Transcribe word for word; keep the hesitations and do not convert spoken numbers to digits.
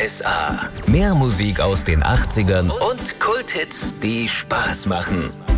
S A. Mehr Musik aus den achtzigern und Kulthits, die Spaß machen.